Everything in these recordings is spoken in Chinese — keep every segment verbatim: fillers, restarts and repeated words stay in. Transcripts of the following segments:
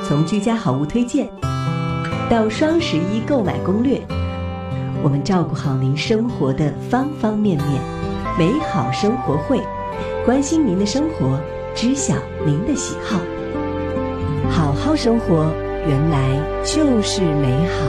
从居家好物推荐到双十一购买攻略，我们照顾好您生活的方方面面。美好生活会，关心您的生活，知晓您的喜好。好好生活，原来就是美好。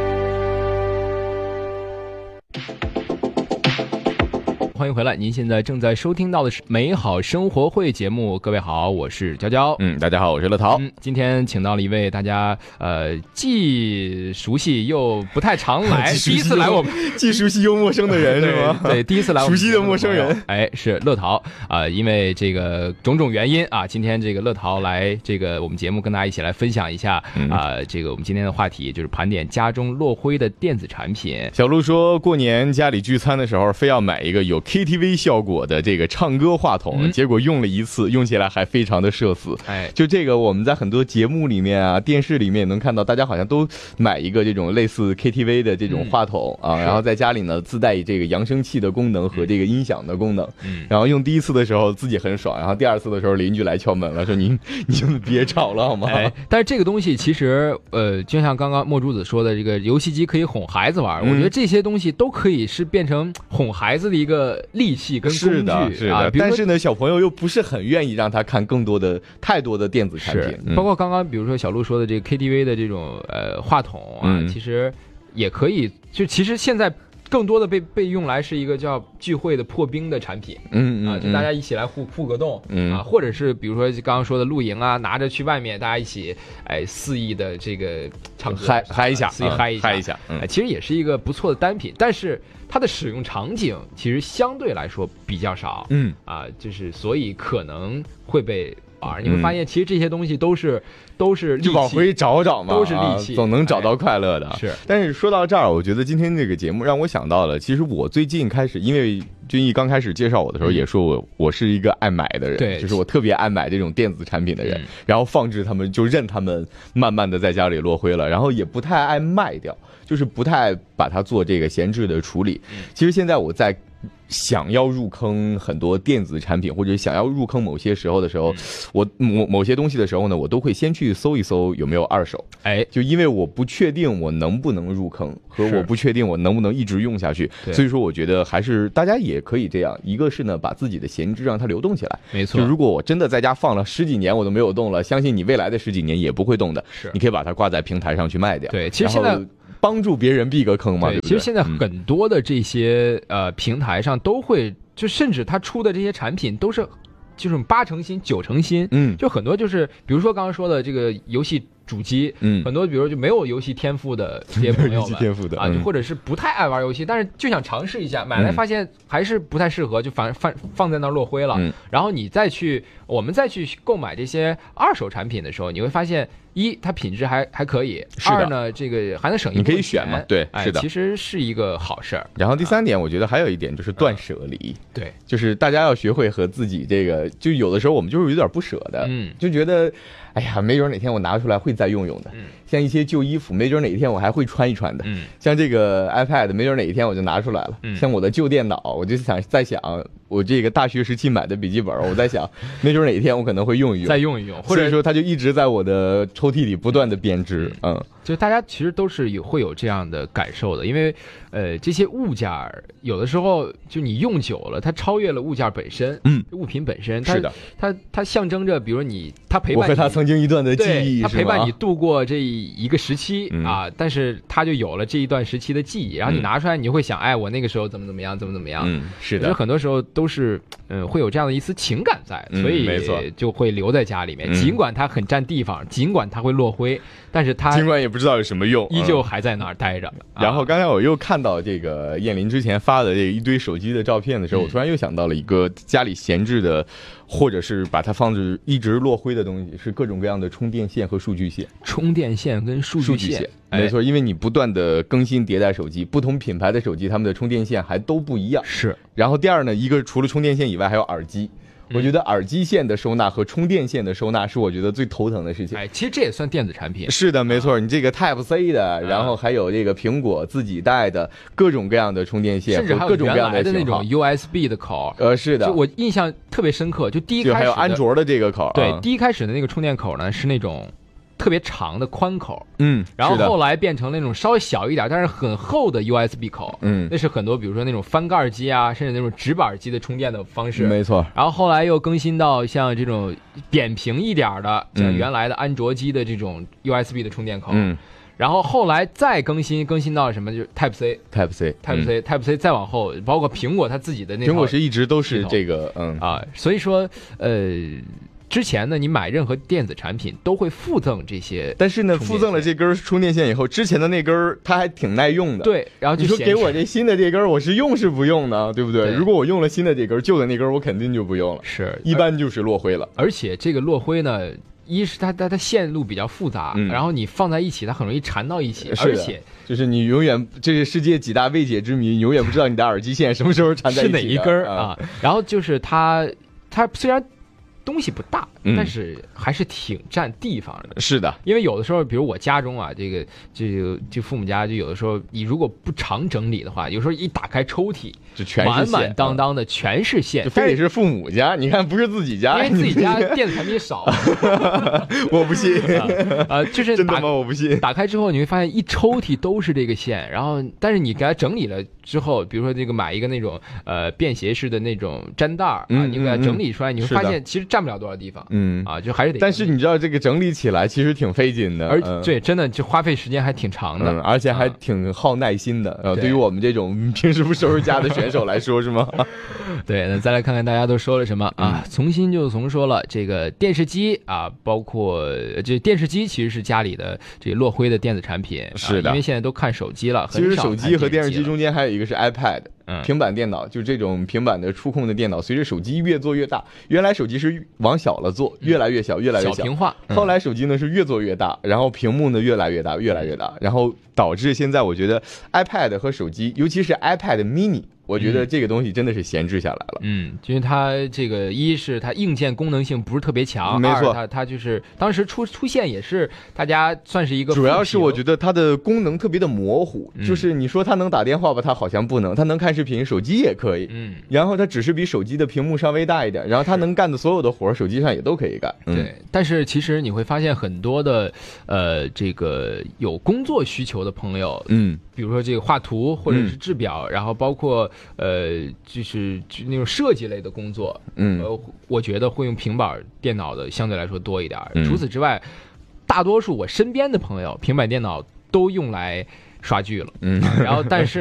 欢迎回来，您现在正在收听到的是美好生活会节目。各位好，我是娇娇。 嗯，大家好，我是乐淘。 嗯，今天请到了一位大家呃既熟悉又不太常来，第一次来我们既熟悉又陌生的人是吗？ 对，第一次来我们熟悉的陌生人。 哎，是乐淘啊、呃，因为这个种种原因啊，今天这个乐淘来这个我们节目跟大家一起来分享一下啊、嗯呃，这个我们今天的话题就是盘点家中落灰的电子产品。 小鹿说过年家里聚餐的时候非要买一个有 K T V 效果的这个唱歌话筒、嗯、结果用了一次，用起来还非常的社死。 哎， 就这个我们在很多节目里面啊电视里面能看到大家好像都买一个这种类似 K T V 的这种话筒、嗯、啊，然后在家里呢自带这个扬声器的功能和这个音响的功能、嗯、然后用第一次的时候自己很爽，然后第二次的时候邻居来敲门了，说您你们别吵了好吗、 哎、但是这个东西其实呃，就像刚刚墨珠子说的，这个游戏机可以哄孩子玩、嗯、我觉得这些东西都可以是变成哄孩子的一个利器跟工具。 是的，是的、啊、但是呢小朋友又不是很愿意让他看更多的太多的电子产品、嗯、 包括刚刚比如说小鹿说的这个 K T V 的这种呃话筒啊、嗯、其实也可以，就其实现在更多的被被用来是一个叫聚会的破冰的产品， 嗯啊，就大家一起来互互个动， 嗯啊，或者是比如说刚刚说的露营啊，拿着去外面大家一起哎肆意的这个唱歌嗨嗨一下， 肆意嗨一下， 嗨一下， 嗯、哎，其实也是一个不错的单品，但是它的使用场景其实相对来说比较少， 嗯啊，就是所以可能会被玩，你会发现其实这些东西都是。都是利器， 就往回找找嘛， 都是利器、 啊，总能找到快乐的。 哎、是， 但是说到这儿，我觉得今天这个节目让我想到了，其实我最近开始，因为君毅刚开始介绍我的时候也说我、嗯、我是一个爱买的人， 对， 就是我特别爱买这种电子产品的人， 嗯、 然后放置他们，就任他们慢慢的在家里落灰了，然后也不太爱卖掉，就是不太把它做这个闲置的处理。嗯、其实现在我在。想要入坑很多电子产品，或者想要入坑某些时候的时候，嗯、我某某些东西的时候呢，我都会先去搜一搜有没有二手。 哎， 就因为我不确定我能不能入坑，和我不确定我能不能一直用下去，所以说我觉得还是大家也可以这样。一个是呢，把自己的闲置让它流动起来。 没错， 就如果我真的在家放了十几年我都没有动了，相信你未来的十几年也不会动的。 是， 你可以把它挂在平台上去卖掉。 对，其实现在。 帮助别人避个坑嘛，对，对不对？ 其实现在很多的这些、嗯、呃平台上都会，就甚至他出的这些产品都是就是八成新九成新， 嗯， 就很多就是比如说刚刚说的这个游戏主机， 嗯， 很多比如就没有游戏天赋的这些朋友们， 游戏天赋的啊， 嗯、 或者是不太爱玩游戏，但是就想尝试一下，买来发现还是不太适合，就反放放在那儿落灰了。 嗯， 然后你再去我们再去购买这些二手产品的时候，你会发现。一，它品质还还可以；二呢，这个还能省一部分钱， 你可以选嘛，对， 哎、 是的， 其实是一个好事儿。 然后第三点，我觉得还有一点就是断舍离， 嗯、对， 就是大家要学会和自己这个，就有的时候我们就是有点不舍的， 嗯， 就觉得，哎呀，没准哪天我拿出来会再用用的， 嗯， 像一些旧衣服，没准哪一天我还会穿一穿的， 嗯， 像这个 iPad， 没准哪一天我就拿出来了， 嗯， 像我的旧电脑，我就想在想。我这个大学时期买的笔记本，我在想，没准哪一天我可能会用一用， 再用一用，或者所以说它就一直在我的抽屉里不断的编织。嗯，嗯就大家其实都是有会有这样的感受的，因为呃这些物件有的时候就你用久了，它超越了物件本身， 嗯， 物品本身，它是的， 它它象征着，比如你它陪伴你， 我和它曾经一段的记忆， 它陪伴你度过这一个时期、 嗯、 啊，但是它就有了这一段时期的记忆，然后你拿出来，你就会想，哎，我那个时候怎么怎么样，怎么怎么样， 嗯，是的， 其实很多时候都是嗯。会有这样的一丝情感在，所以就会留在家里面。 嗯、 尽管它很占地方，尽管它会落灰，但是它尽管也不知道有什么用， 依旧还在那儿待着。 嗯啊、然后刚才我又看到这个燕林之前发的这一堆手机的照片的时候，嗯、我突然又想到了一个家里闲置的，或者是把它放置一直落灰的东西，是各种各样的充电线和数据线。 充电线跟数据线， 没错，因为你不断的更新迭代手机，不同品牌的手机，他们的充电线还都不一样。 是。 然后第二呢，一个除了充电线以外，还有耳机。我觉得耳机线的收纳和充电线的收纳是我觉得最头疼的事情。 哎，其实这也算电子产品。 是的，没错，啊、你这个 Type C 的，啊、然后还有这个苹果自己带的各种各样的充电线， 甚至还有原来的那种 U S B 的口。 呃，是的， 就我印象特别深刻，就第一开始就还有安卓的这个口。 对， 嗯、 第一开始的那个充电口呢是那种特别长的宽口， 嗯， 然后是的后来变成那种稍微小一点但是很厚的 U S B 口， 嗯那是很多比如说那种翻盖机啊，甚至那种直板机的充电的方式， 没错。 然后后来又更新到像这种扁平一点的，像嗯原来的安卓机的这种 U S B 的充电口， 嗯， 然后后来再更新，更新到什么就是 Type C，Type Type C，Type C，Type C 再往后，包括苹果它自己的那套苹果是一直都是这个，嗯啊，所以说呃。之前呢，你买任何电子产品都会附赠这些， 但是呢，附赠了这根充电线以后，之前的那根它还挺耐用的。 对，然后就你说给我这新的这根，我是用是不用呢？对不对？ 对如果我用了新的这根，旧的那根我肯定就不用了。 是， 一般就是落灰了。 而且这个落灰呢，一是它它它线路比较复杂， 嗯、 然后你放在一起，它很容易缠到一起， 而且就是你永远这是世界几大未解之谜，你永远不知道你的耳机线什么时候缠在一起是哪一根啊、嗯？然后就是它它虽然东西不大， 嗯、 但是还是挺占地方的。 是的， 因为有的时候，比如我家中啊，这个这个这父母家就有的时候，你如果不常整理的话，有时候一打开抽屉， 就全是满满当当的全是线， 非得是父母家，你看不是自己家， 因为自己家电子产品少， 我不信啊、呃，就是真的吗？我不信。 打开之后你会发现一抽屉都是这个线，然后但是你给它整理了之后，比如说这个买一个那种呃便携式的那种粘袋啊， 嗯、 你给它整理出来， 嗯、 你会发现其实占不了多少地方。 嗯啊，就还是得。 但是你知道这个整理起来其实挺费劲的， 而嗯、 对，真的就花费时间还挺长的， 嗯、而且还挺耗耐心的。呃、啊，对于我们这种平时不收拾家的选手来说，是吗？ 对，那再来看看大家都说了什么啊？ 嗯、 从新就从说了这个电视机啊，包括这电视机其实是家里的这个落灰的电子产品， 是的， 啊、因为现在都看手机了。 其实手机和电视机中间还有一个是 iPad。 嗯， 平板电脑就是这种平板的触控的电脑，随着手机越做越大，原来手机是往小了做，越来越小，越来越小， 小屏化。 嗯、后来手机呢是越做越大，然后屏幕呢越来越大，越来越大，然后导致现在我觉得 iPad 和手机，尤其是 iPad mini。我觉得这个东西真的是闲置下来了。 嗯，因为它这个一是它硬件功能性不是特别强， 没错， 它它就是当时出出现也是大家算是一个， 主要是我觉得它的功能特别的模糊， 嗯、 就是你说它能打电话吧，它好像不能；它能看视频，手机也可以。 嗯， 然后它只是比手机的屏幕稍微大一点，然后它能干的所有的活，手机上也都可以干。 嗯、对，但是其实你会发现很多的呃，这个有工作需求的朋友， 嗯， 比如说这个画图或者是制表，嗯、然后包括呃。就是就那种设计类的工作， 嗯， 呃，我觉得会用平板电脑的相对来说多一点。 嗯、 除此之外，大多数我身边的朋友平板电脑都用来刷剧了， 嗯， 然后但是。